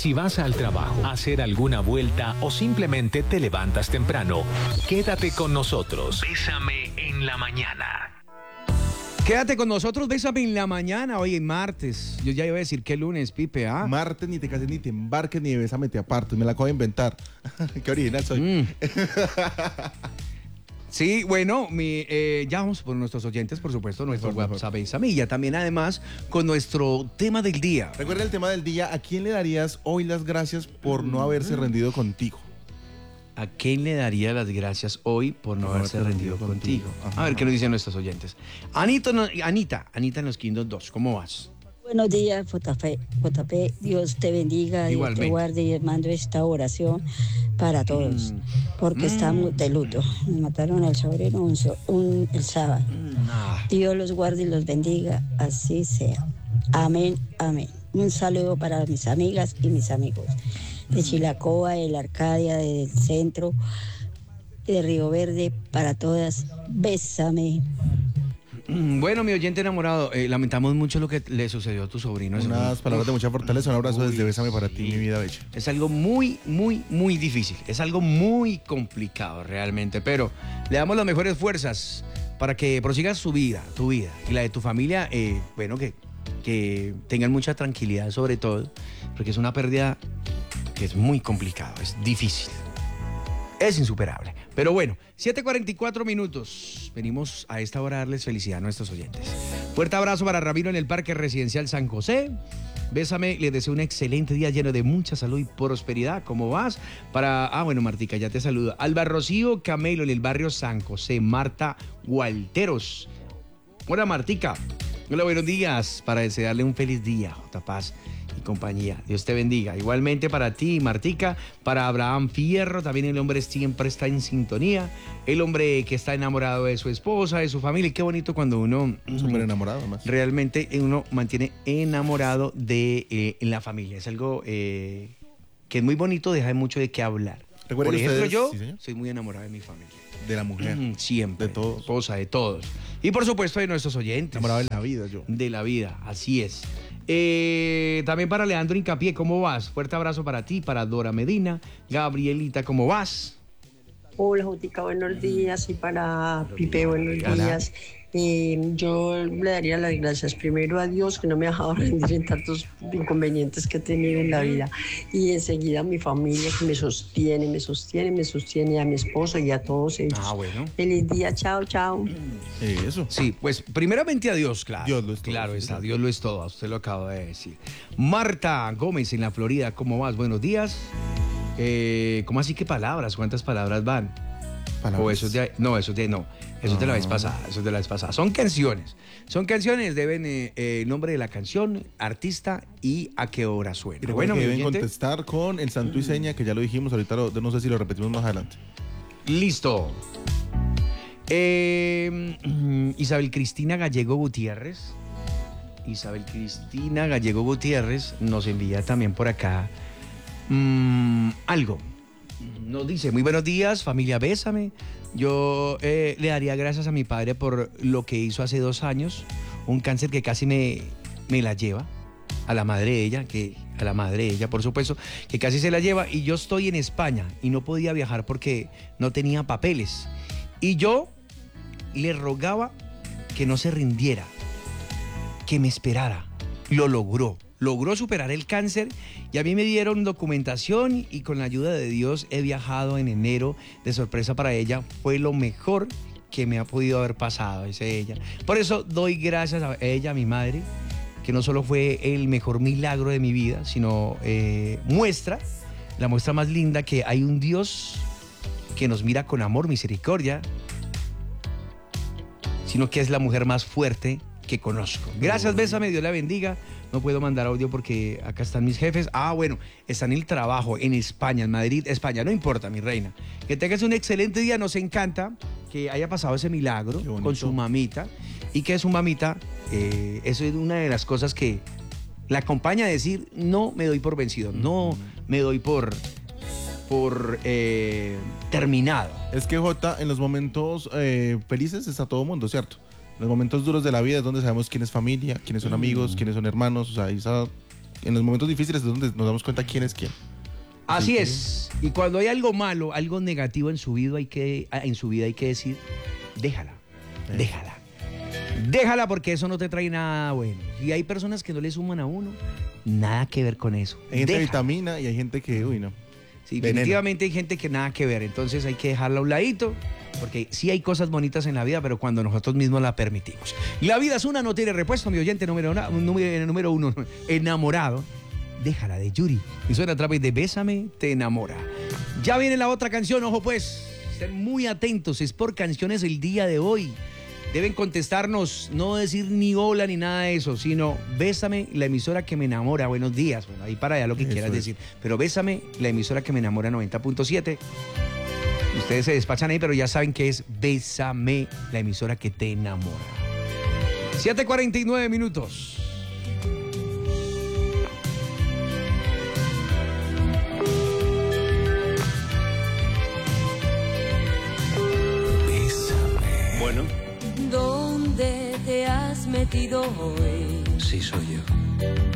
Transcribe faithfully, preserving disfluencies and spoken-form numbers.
Si vas al trabajo, a hacer alguna vuelta o simplemente te levantas temprano, quédate con nosotros. Bésame en la mañana. Quédate con nosotros, bésame en la mañana, hoy es martes. Yo ya iba a decir que lunes, Pipe, ¿ah? Martes, ni te cases, ni te embarques, ni bésame te apartes. Me la acabo de inventar. Qué original soy. Mm. Sí, bueno, mi, eh, ya vamos por nuestros oyentes, por supuesto, nuestro Mejor, WhatsApp mejor. y Samilla. También, además, con nuestro tema del día. Recuerda el tema del día. ¿A quién le darías hoy las gracias por no haberse rendido contigo? ¿A quién le daría las gracias hoy por no Por haberse haberte rendido rendido contigo? contigo. Ajá. A ver qué nos dicen nuestros oyentes. Anita, no- Anita, Anita en los Quindos dos, ¿cómo vas? Buenos días, J P. J P, Dios te bendiga, Dios Igualmente. te guarde y mando esta oración para todos, Mm. porque Mm. estamos de luto. Me mataron al sobrino un, so- un- el sábado. Ah, Dios los guarde y los bendiga, así sea. Amén, amén. Un saludo para mis amigas y mis amigos de Chilacoa, de la Arcadia, del centro, de Río Verde, para todas. Bésame. mm, bueno, mi oyente enamorado, eh, lamentamos mucho lo que le sucedió a tu sobrino. Es Unas un- palabras de mucha fortaleza. Un abrazo Uy, desde Bésame para ti, sí. mi vida bella. Es algo muy, muy, muy difícil. Es algo muy complicado realmente. Pero le damos las mejores fuerzas para que prosigas su vida, tu vida y la de tu familia. Eh, bueno, que, que tengan mucha tranquilidad sobre todo, porque es una pérdida que es muy complicado, es difícil. Es insuperable. Pero bueno, siete cuarenta y cuatro minutos. Venimos a esta hora a darles felicidad a nuestros oyentes. Fuerte abrazo para Ramiro en el Parque Residencial San José. Bésame, les deseo un excelente día lleno de mucha salud y prosperidad. ¿Cómo vas? Para, ah, bueno, Martica, ya te saludo. Alba Rocío Camelo en el barrio San José. Marta Gualteros. Hola, Martica. Hola, buenos días. Para desearle un feliz día, J. Paz y compañía. Dios te bendiga. Igualmente para ti, Martica, para Abraham Fierro, también el hombre siempre está en sintonía. El hombre que está enamorado de su esposa, de su familia. Y qué bonito cuando uno Súper enamorado, además. realmente uno mantiene enamorado de eh, la familia. Es algo eh, que es muy bonito, deja mucho de qué hablar. Recuerden Por ejemplo, ustedes- yo sí, señor. soy muy enamorado de mi familia. De la mujer. Mm, Siempre. De todos. Esposa, de todos. Y por supuesto de nuestros oyentes. Enamorado de la vida, yo. De la vida, así es. Eh, también para Leandro Incapié, ¿cómo vas? Fuerte abrazo para ti, para Dora Medina. Gabrielita, ¿cómo vas? Hola, Jutica, buenos días. Y para Pipe, buenos Hola. días. Eh, yo le daría las gracias primero a Dios, que no me ha dejado rendir en tantos inconvenientes que he tenido en la vida. Y enseguida a mi familia, que me sostiene, me sostiene, me sostiene, a mi esposo y a todos ellos. Ah, bueno. Feliz día, chao, chao. Eh, eso. Sí, pues primeramente a Dios, claro. Dios lo es todo, Claro sí, está, señor. Dios lo es todo, usted lo acaba de decir. Marta Gómez en la Florida, ¿cómo vas? Buenos días. Eh, ¿Cómo así que palabras? ¿Cuántas palabras van? Palabras. O eso es de, no, eso es de, no, eso es de la vez Ah. pasada, eso es de la vez pasada. Son canciones, son canciones, deben eh, eh, el nombre de la canción, artista y a qué hora Y suena. recuerden Bueno, que mi deben oyente, contestar con el santo y seña, que ya lo dijimos, ahorita lo- no sé si lo repetimos más adelante. listo. Eh, Isabel Cristina Gallego Gutiérrez. Isabel Cristina Gallego Gutiérrez nos envía también por acá mm, algo. Nos dice, muy buenos días, familia Bésame. Yo eh, le daría gracias a mi padre por lo que hizo hace dos años, un cáncer que casi me, me la lleva, a la madre de ella, que a la madre de ella, por supuesto, que casi se la lleva, y yo estoy en España y no podía viajar porque no tenía papeles. Y yo le rogaba que no se rindiera, que me esperara. Lo logró. Logró superar el cáncer y a mí me dieron documentación y con la ayuda de Dios he viajado en enero de sorpresa para ella. Fue lo mejor que me ha podido haber pasado, dice ella. Por eso doy gracias a ella, a mi madre, que no solo fue el mejor milagro de mi vida, sino eh, muestra, la muestra más linda que hay un Dios que nos mira con amor, misericordia, sino que es la mujer más fuerte que conozco. Gracias, Bésame, Dios la bendiga. No puedo mandar audio porque acá están mis jefes. Ah, bueno, están en el trabajo en España, en Madrid, España. No importa, mi reina. Que tengas un excelente día. Nos encanta que haya pasado ese milagro Qué bonito. con su mamita. Y que su mamita, eh, eso es una de las cosas que la acompaña a decir, no me doy por vencido, no me doy por, por eh, terminado. Es que, Jota, en los momentos eh, felices está todo mundo, ¿cierto? En los momentos duros de la vida es donde sabemos quién es familia, quiénes son amigos, quiénes son hermanos, o sea, ahí está en los momentos difíciles es donde nos damos cuenta quién es quién. Así Sí, es. Y cuando hay algo malo, algo negativo en su vida, hay que, en su vida hay que decir, déjala, Eh. déjala. Déjala porque eso no te trae nada bueno. Y hay personas que no le suman a uno, nada que ver con eso. Hay gente de Déjala. vitamina y hay gente que, uy, no. Sí, Veneno. definitivamente hay gente que nada que ver, entonces hay que dejarla a un ladito, porque sí hay cosas bonitas en la vida, pero cuando nosotros mismos la permitimos. La vida es una, no tiene repuesto, mi oyente número, una, número, número uno, enamorado. Déjala, de Yuri. Y suena a través de Bésame, te enamora. Ya viene la otra canción, ojo pues, estén muy atentos, es por canciones el día de hoy. Deben contestarnos, no decir ni hola ni nada de eso, sino Bésame, la emisora que me enamora. Buenos días. Bueno, ahí para allá lo que Eso quieras es. decir. Pero Bésame, la emisora que me enamora noventa punto siete. Ustedes se despachan ahí, pero ya saben que es Bésame, la emisora que te enamora. siete cuarenta y nueve minutos. Bésame. Bueno, ¿Dónde te has metido hoy? sí soy yo.